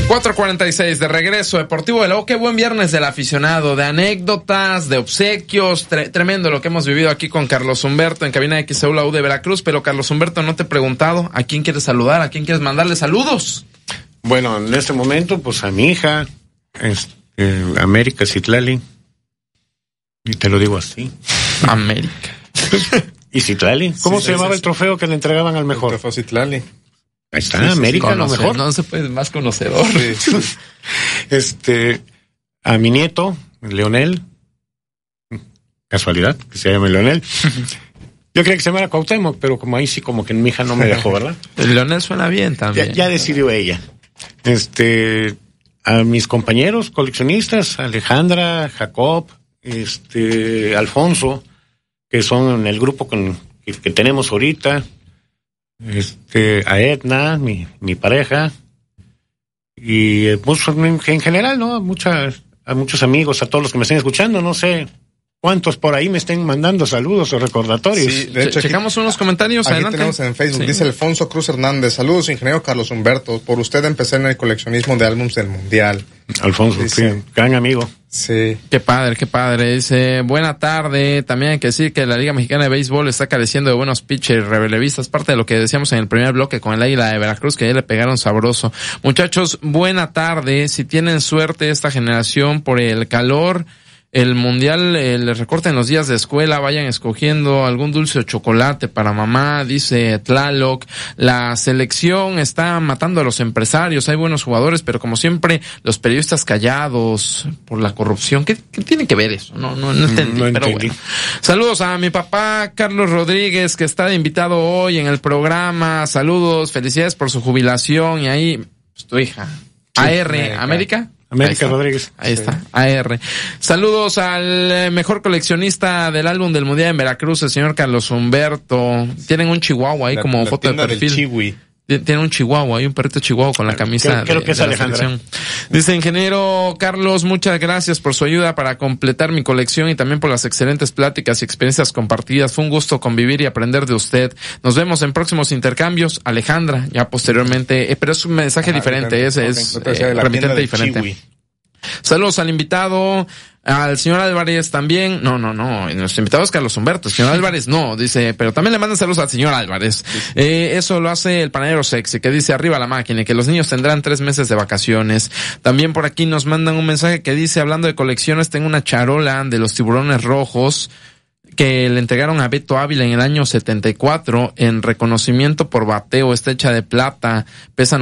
4:46 de regreso, Deportivo de Lobo. Qué buen viernes del aficionado, de anécdotas, de obsequios, tremendo lo que hemos vivido aquí con Carlos Humberto en cabina de XEU la U de Veracruz. Pero Carlos Humberto, no te he preguntado a quién quieres saludar, a quién quieres mandarle saludos. Bueno, en este momento, pues a mi hija, América Citlali, y te lo digo así. América. ¿Y Citlali? ¿Cómo se llamaba el trofeo que le entregaban al mejor? El trofeo Citlali. Ahí está, América, lo mejor. No se puede más conocedor. A mi nieto, Leonel, casualidad, que se llame Leonel. Yo creía que se llamara Cuauhtémoc, pero como ahí sí, como que mi hija no me dejó, ¿verdad? El Leonel suena bien también. Ya decidió ella. A mis compañeros coleccionistas, Alejandra, Jacob, Alfonso, que son el grupo que tenemos ahorita, a Edna, mi pareja, y pues en general, ¿no? A muchos amigos, a todos los que me estén escuchando, no sé cuántos por ahí me estén mandando saludos o recordatorios. Sí, de hecho, checamos unos comentarios. Aquí adelante. tenemos en Facebook, sí. Dice Alfonso Cruz Hernández: saludos, ingeniero Carlos Humberto, por usted empecé en el coleccionismo de álbums del Mundial. Alfonso, sí, gran amigo. Sí. Qué padre. Dice, buena tarde. También hay que decir que la Liga Mexicana de Béisbol está careciendo de buenos pitchers relevistas. Parte de lo que decíamos en el primer bloque con el Águila de Veracruz, que ya le pegaron sabroso. Muchachos, buena tarde. Si tienen suerte esta generación por el calor, el Mundial les recorten los días de escuela, vayan escogiendo algún dulce o chocolate para mamá, dice Tlaloc. La selección está matando a los empresarios, hay buenos jugadores, pero como siempre, los periodistas callados por la corrupción. ¿Qué tiene que ver eso? No entendí, pero bueno. Saludos a mi papá, Carlos Rodríguez, que está de invitado hoy en el programa. Saludos, felicidades por su jubilación. Y ahí, pues, tu hija. América. América Rodríguez. Ahí está, AR. Saludos al mejor coleccionista del álbum del Mundial en Veracruz, el señor Carlos Humberto. Tienen un chihuahua ahí como foto de perfil. Tiene un chihuahua, hay un perrito chihuahua con la camisa. Creo que es Alejandra. Dice, ingeniero Carlos, muchas gracias por su ayuda para completar mi colección y también por las excelentes pláticas y experiencias compartidas. Fue un gusto convivir y aprender de usted. Nos vemos en próximos intercambios. Alejandra, ya posteriormente, pero es un mensaje diferente, es remitente diferente. Chihui. Saludos al invitado, al señor Álvarez también. No, nuestro invitado es Carlos Humberto. El señor Álvarez no, dice, pero también le mandan saludos al señor Álvarez. Eso lo hace el panadero sexy, que dice arriba la máquina y que los niños tendrán 3 meses de vacaciones. También por aquí nos mandan un mensaje que dice, hablando de colecciones, tengo una charola de los tiburones rojos que le entregaron a Beto Ávila en el año 74 en reconocimiento por bateo. Está hecha de plata, pesa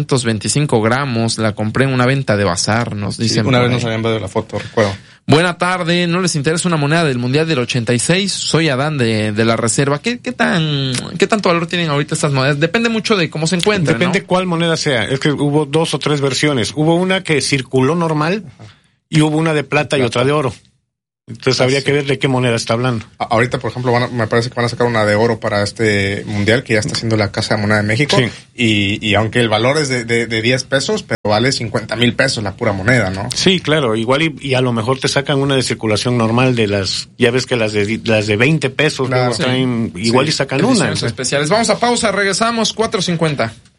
925 gramos, la compré en una venta de bazar, nos dicen. Sí, una vez nos habían dado la foto, recuerdo. Buena tarde, ¿no les interesa una moneda del Mundial del 86? Soy Adán de la Reserva. ¿Qué tanto valor tienen ahorita estas monedas? Depende mucho de cómo se encuentran, Depende, ¿no? Cuál moneda sea. Es que hubo 2 o 3 versiones. Hubo una que circuló normal y hubo una de plata y otra de oro. Entonces habría que ver de qué moneda está hablando. Ahorita, por ejemplo, me parece que van a sacar una de oro para este mundial que ya está haciendo la Casa de Moneda de México. Sí. Y aunque el valor es de 10 pesos, pero vale 50,000 pesos la pura moneda, ¿no? Sí, claro. Igual y a lo mejor te sacan una de circulación normal de las, ya ves que las de 20 pesos, claro, traen, igual y sacan una. Especiales. Vamos a pausa, regresamos, 4:50.